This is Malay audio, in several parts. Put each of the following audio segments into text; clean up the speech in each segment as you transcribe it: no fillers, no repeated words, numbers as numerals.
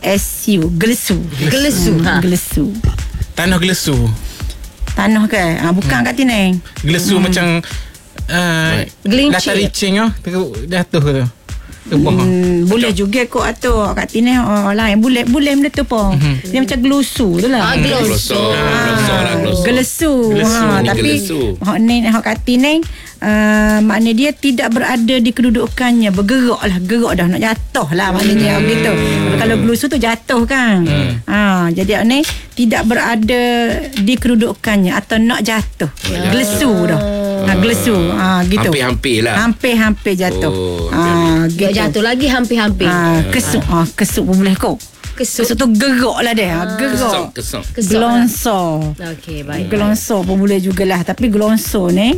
GLSU. Gelesu. Gelesu. Tanah gelesu. Tanah ke? Bukan kat Tineng. Gelesu macam Gelincir. Latar licin teruk jatuh tu. Boleh juga kot atur kat Tineng lain. Boleh benda tu pun. Dia macam gelusu tu lah. Gelesu. Tapi hak kat Tineng maknanya dia tidak berada di kedudukannya, gerak dah nak jatuh lah maknanya begitu. Kalau gelusu tu jatuh kan. Jadi ni tidak berada di kedudukannya atau nak jatuh. Gelesu dah. Gelesu. Gitu. Hampir-hampir lah. Hampir jatuh. Gitu. Jatuh lagi hampir-hampir. Kesuk pun boleh kau. Kesuk tu gerak lah dia. Gerak. Kesok. Gelonsor. Okey, baik. Gelonsor pun boleh jugalah. Tapi gelonsor ni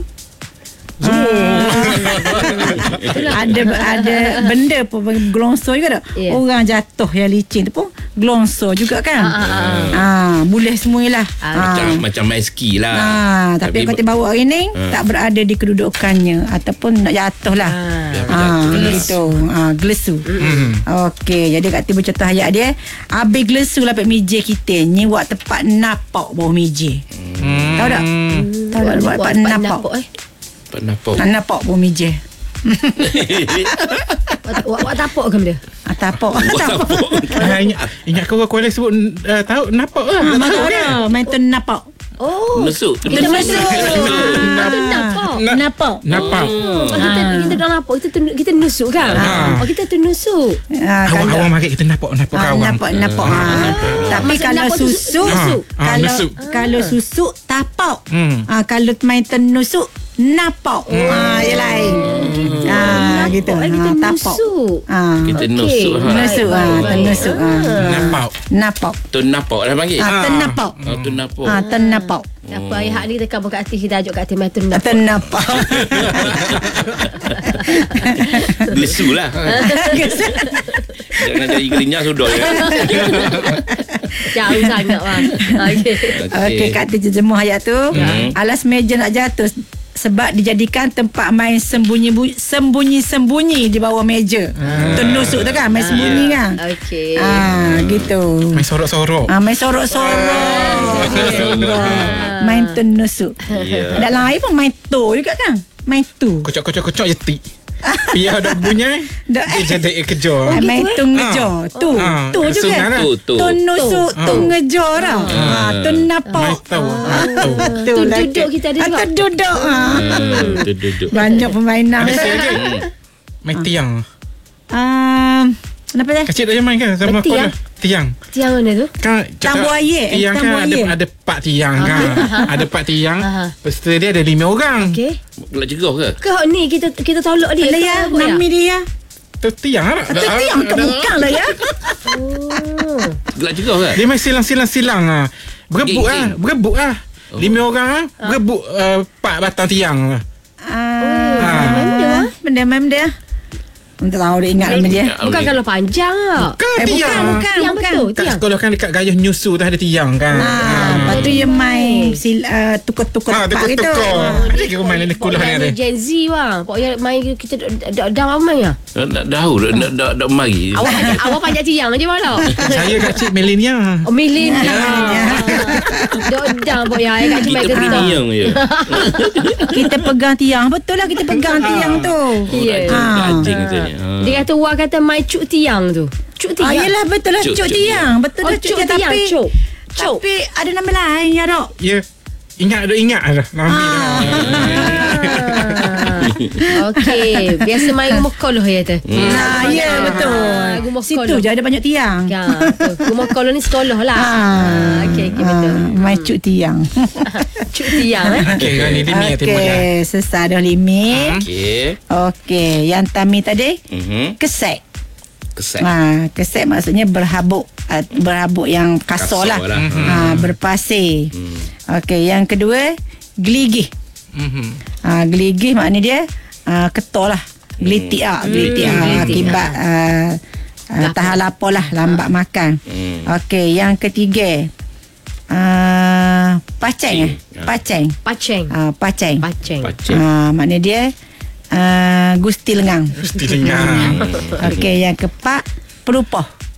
ada benda pun gelonsor juga tak? Yeah. Orang jatuh yang licin tu pun gelonsor juga kan? Boleh semualah. Macam main ski lah. Tapi yang kata bawa hari ni tak berada di kedudukannya ataupun nak jatuh lah. Gitu. Gelesu. Okey, jadi Kak Ti bercontoh ayat dia. Habis gelesu lah pek meja kita. Ni buat tempat napak bawah meja. Tahu tak? Tahu tak buat tempat napak? Nak napak bawah meja. Awak tapak ke benda? Tapak. Ingat kau kuala sebut tahu napak lah. Tahu dah. Main tu napak. Nusuk. Kita masuk. Napak. Kita dah napak. Kita nusuk kan? Kita tu nusuk. Awak mari kita napak kawan. Napak. Tapi kalau susuk, kalau susuk tapak. Kalau main tenusuk napak. Yang lain. Gitu. Tapak. Kita nusuk. Tenusuk. Napak. Tu napak lah panggil. Tenapak. Tu napak. Tenapak. Apa ayat ni tekan kat hati, kita ajak kat hati main tu napak. Tenapak. Gelesu lah. Jangan jadi gerinya sudah ya. Jauh sangat bang. Okey, Kak Ti terjemah ayat tu. Alas meja nak jatuh sebab dijadikan tempat main sembunyi-sembunyi di bawah meja. Tenusuk tu kan, main sembunyi kan. Okey. Gitu. Main sorok-sorok. Main sorok-sorok. Main tenusuk. Dalam air pun main tu juga kan. Main tu. Kocok jetik. Biar ada bunyi dia jadi kejar. Main tu ngejar. Tu juga. Tu nusuk tu ngejar dah. Tu napak. Tu duduk kita ada sebab. Tu duduk. Duduk. Banyak permainan. Main tiang. Kenapa dah? Kecil tak main kan sama Tiang? Tiang. Tiang mana tu? Kan Tambur air. Tiang kan ada 4 tiang kan. Ada 4 tiang. Lepas tu dia ada 5 orang. Okey. Gelak cegah ke? Ke ni kita tolak dia. Lah ya, mami dia. Tu tiang lah. Tu tiang ke bukan lah ya. Gelak cegah ke? Dia main silang-silang lah. Berebut lah. 5 orang lah. Berebut 4 batang tiang lah. Benda. Tak tahu dia ingat nama dia. Bukan kalau panjang lah. Tiang. Tiang betul. Kat Tiang. sekolah kan dekat Gayuh Nyusu tu ada tiang kan. Lepas tu dia main tukar-tukar tempat gitu. Ada ke main di sekolah ni ada. Gen Z bang. Pokoknya main kita dah main lah. Dah mari. Awak panjat tiang je malam. Saya kat cik milenial. Milenial. Dah pokoknya kat cik main Kita milenial je. Kita pegang tiang. Betul lah kita pegang tiang tu. Anjing tu. Dia kata Wah kata main cuk tiang tu. Cuk tiang. Yelah betul lah cuk tiang. Betul lah cuk tiang. Tapi ada nama lain ya dok. Ya. Ingat lah. Nampi Okey. Biasa main rumah koloh ya tu. Ya betul. Situ je ada banyak tiang. Rumah koloh ni sekolah lah. Okey betul. Main cuk tiang. Cuk tiang Okey, ni limit Okey, selesai dah limit. Okey, yang Tami tadi kesek. Kesek maksudnya berhabuk yang kasar lah. Berpasir. Okey, yang kedua geligih. Geligih maknanya dia ketor lah. Gelitik akibat tahan lapar lah, lambat makan. Okey, yang ketiga paceng. Maknanya dia gusti lengang. Gusti lengang. Okey, yang keempat pelupoh.